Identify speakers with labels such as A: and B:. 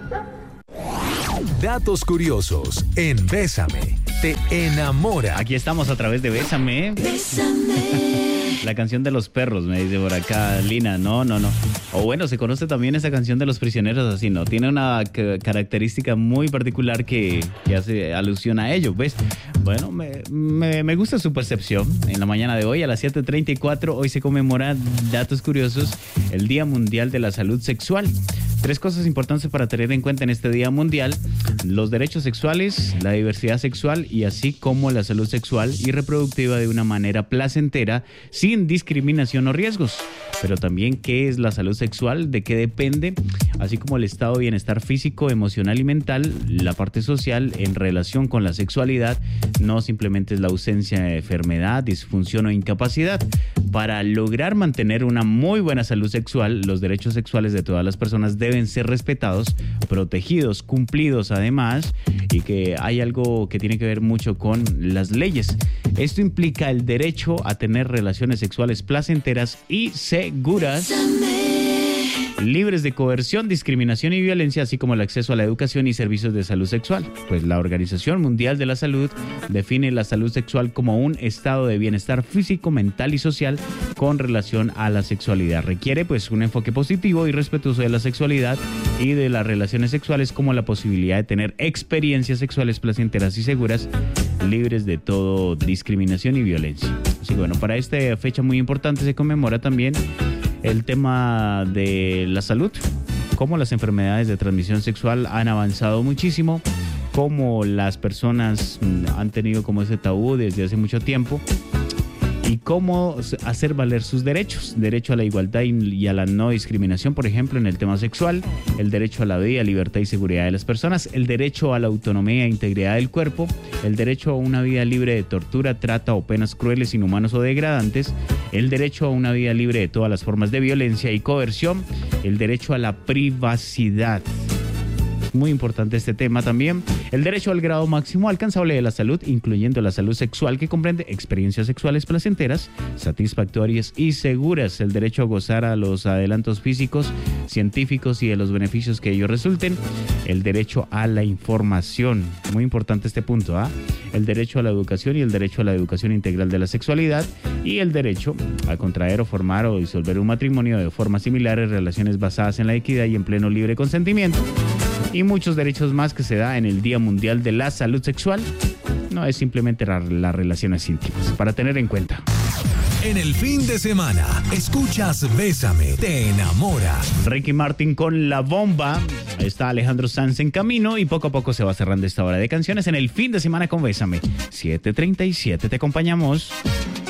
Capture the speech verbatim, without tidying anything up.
A: Datos curiosos en Bésame. Te enamora.
B: Aquí estamos a través de Bésame. Bésame. La canción de los perros, me dice por acá Lina. No, no, no. O bueno, se conoce también esa canción de los prisioneros así, ¿no? Tiene una c- característica muy particular que, que hace alusión a ello, ¿ves? Bueno, me, me, me gusta su percepción. En la mañana de hoy, a las siete treinta y cuatro, hoy se conmemora, datos curiosos, el Día Mundial de la Salud Sexual. Tres cosas importantes para tener en cuenta en este Día Mundial: los derechos sexuales, la diversidad sexual y así como la salud sexual y reproductiva de una manera placentera, sin discriminación o riesgos. Pero también qué es la salud sexual, de qué depende, así como el estado de bienestar físico, emocional y mental, la parte social en relación con la sexualidad, no simplemente es la ausencia de enfermedad, disfunción o incapacidad. Para lograr mantener una muy buena salud sexual, los derechos sexuales de todas las personas deben ser respetados, protegidos, cumplidos además, y que hay algo que tiene que ver mucho con las leyes. Esto implica el derecho a tener relaciones sexuales placenteras y seguras, libres de coerción, discriminación y violencia, así como el acceso a la educación y servicios de salud sexual. Pues la Organización Mundial de la Salud define la salud sexual como un estado de bienestar físico, mental y social con relación a la sexualidad. Requiere pues un enfoque positivo y respetuoso de la sexualidad y de las relaciones sexuales, como la posibilidad de tener experiencias sexuales placenteras y seguras, libres de todo discriminación y violencia. Así que bueno, para esta fecha muy importante se conmemora también el tema de la salud, cómo las enfermedades de transmisión sexual han avanzado muchísimo, cómo las personas han tenido como ese tabú desde hace mucho tiempo y cómo hacer valer sus derechos, derecho a la igualdad y a la no discriminación, por ejemplo, en el tema sexual, el derecho a la vida, libertad y seguridad de las personas, el derecho a la autonomía e integridad del cuerpo, el derecho a una vida libre de tortura, trata o penas crueles, inhumanos o degradantes, el derecho a una vida libre de todas las formas de violencia y coerción, el derecho a la privacidad. Muy importante este tema también. El derecho al grado máximo alcanzable de la salud, incluyendo la salud sexual, que comprende experiencias sexuales placenteras, satisfactorias y seguras. El derecho a gozar a los adelantos físicos, científicos y de los beneficios que ellos resulten. El derecho a la información. Muy importante este punto, ¿ah? El derecho a la educación y el derecho a la educación integral de la sexualidad. Y el derecho a contraer o formar o disolver un matrimonio de formas similares, relaciones basadas en la equidad y en pleno libre consentimiento. Y muchos derechos más que se da en el Día Mundial de la Salud Sexual. No es simplemente la, las relaciones íntimas, para tener en cuenta.
A: En el fin de semana, escuchas Bésame, te enamora.
B: Ricky Martin con La Bomba. Ahí está Alejandro Sanz en camino y poco a poco se va cerrando esta hora de canciones en el fin de semana con Bésame. siete treinta y siete, te acompañamos.